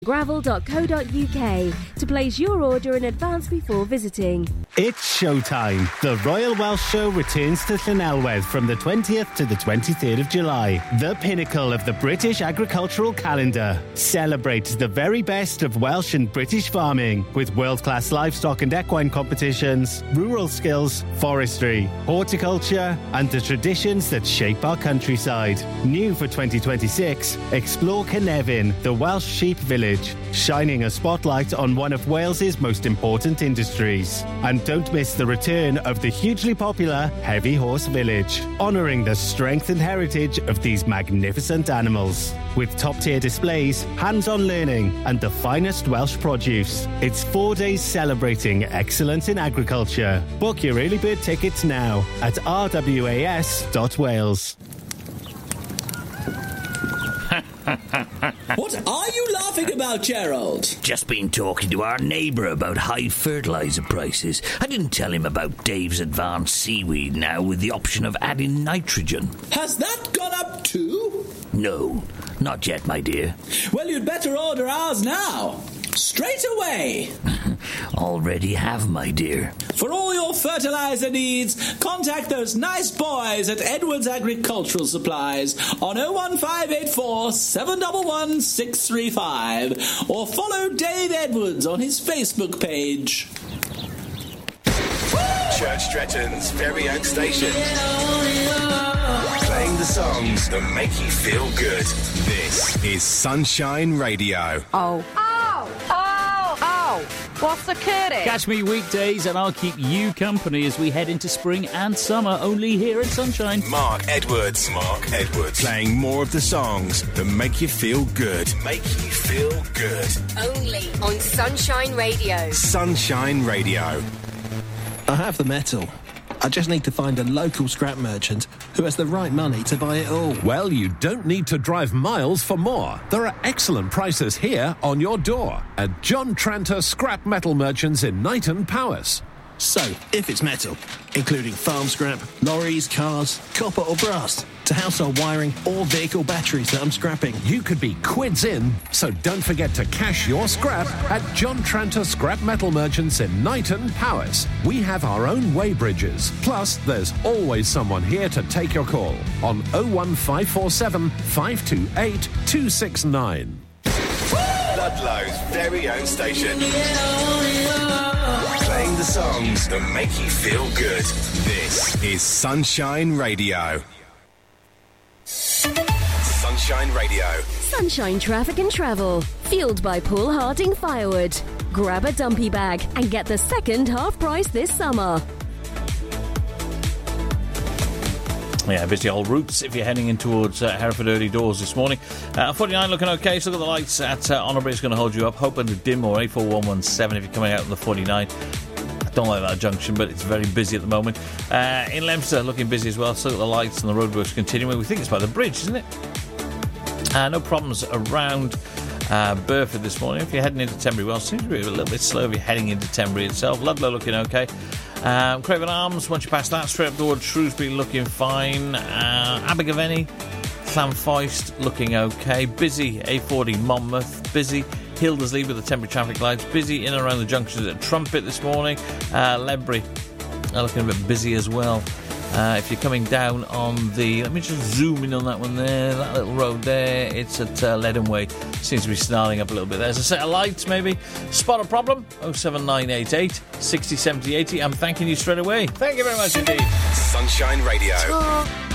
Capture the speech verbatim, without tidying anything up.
gravel dot co dot uk to place your order in advance before visiting. It's showtime. The Royal Welsh Show returns to Llanelwedd from the twentieth to the twenty-third of July. The pinnacle of the British agricultural calendar. Celebrate the very best of Welsh and British farming with world-class livestock and equine competitions, rural skills, forestry, horticulture, and the traditions that shape our countryside. New for twenty twenty-six, explore Cynefin, the Welsh sheep village, shining a spotlight on one of Wales's most important industries. And don't miss the return of the hugely popular Heavy Horse Village, honouring the strength and heritage of these magnificent animals. With top-tier displays, hands-on learning, and the finest Welsh produce. It's four days celebrating excellence in agriculture. Book your early bird tickets now at r w a s dot wales. What are you laughing about, Gerald? Just been talking to our neighbour about high fertiliser prices. I didn't tell him about Dave's advanced seaweed now with the option of adding nitrogen. Has that gone up too? No, not yet, my dear. Well, you'd better order ours now. Straight away. Already have, my dear. For all your fertiliser needs, contact those nice boys at Edwards Agricultural Supplies on oh one five eight four, seven one one, six three five or follow Dave Edwards on his Facebook page. Church Stretton's very own station. Playing the songs that make you feel good. This is Sunshine Radio. Oh. Oh! Oh! Oh! What's occurring? Catch me weekdays and I'll keep you company as we head into spring and summer, only here at Sunshine. Mark Edwards. Mark Edwards. Playing more of the songs that make you feel good. Make you feel good. Only on Sunshine Radio. Sunshine Radio. I have the metal. I just need to find a local scrap merchant who has the right money to buy it all. Well, you don't need to drive miles for more. There are excellent prices here on your door at John Tranter Scrap Metal Merchants in Knighton, Powys. So, if it's metal, including farm scrap, lorries, cars, copper or brass, to household wiring or vehicle batteries that I'm scrapping, you could be quids in, so don't forget to cash your scrap at John Tranter Scrap Metal Merchants in Knighton, Powys. We have our own weighbridges, plus there's always someone here to take your call on oh one five four seven, five two eight, two six nine. Ludlow's very own station. Playing the songs that make you feel good. This is Sunshine Radio. Sunshine Radio. Sunshine Traffic and Travel. Fueled by Paul Harding Firewood. Grab a dumpy bag and get the second half price this summer. Yeah, busy old routes if you're heading in towards uh, Hereford early doors this morning. Uh, forty-nine looking okay, so look at the lights at uh, Honourbury is going to hold you up. Hoping to dim or A four one one seven if you're coming out on the forty-nine. I don't like that junction, but it's very busy at the moment. Uh, in Leominster, looking busy as well, so look at the lights and the roadworks continuing. We think it's by the bridge, isn't it? Uh, no problems around uh, Burford this morning. If you're heading into Tenbury, well, it seems to be a little bit slow if you're heading into Tenbury itself. Ludlow looking okay. Um, Craven Arms, once you pass that, straight up towards Shrewsbury looking fine. Uh, Abergavenny, Llanfoist looking okay. Busy, A forty Monmouth, busy. Hildersley with the temporary traffic lights, busy in and around the junctions at Trumpet this morning. Uh, Ledbury are looking a bit busy as well. Uh, if you're coming down on the, let me just zoom in on that one there, that little road there, it's at uh, Leaden Way. Seems to be snarling up a little bit. There's a set of lights maybe. Spot a problem, oh seven nine eight eight, six oh seven oh eight oh. I'm thanking you straight away. Thank you very much indeed. Sunshine Radio. Talk.